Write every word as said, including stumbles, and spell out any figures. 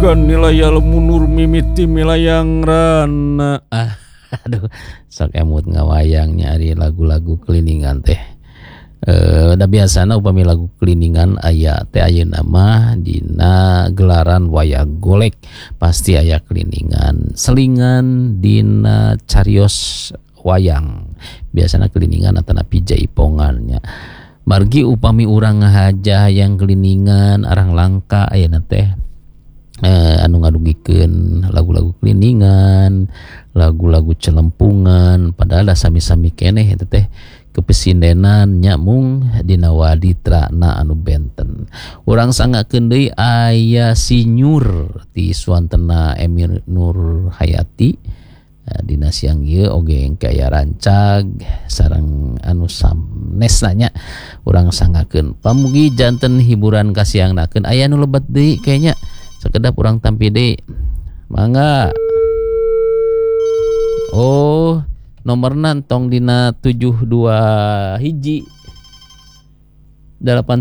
Bukan nilai munur mimiti milayang rana. Ah, aduh, sok emut ngawayang nyari lagu-lagu keliningan teh. Eh, da biasana upami lagu keliningan aya teh ayeuna mah dina gelaran wayang golek pasti aya keliningan. Selingan dina carios wayang. Biasana keliningan atana pija ipongannya. Margi upami urang ngahaja yang keliningan arang langka ayeuna teh. Eh, anu ngadugikeun lagu-lagu keliningan, lagu-lagu celempungan, padahal da sami-sami keneh eta teh kepesindenan nya mung dina waditrana anu benten. Urang sangakeun deui aya Sinyur ti suantena Emir Nur Hayati. Dina siang ieu oge engke aya rancag sareng anu samnesna nya urang sangakeun pamugi janten hiburan kasiangnakeun aya anu lebat deui kayaknya sekedap urang tampi deui mangga. Oh nomorna tong dina tujuh dua hiji delapan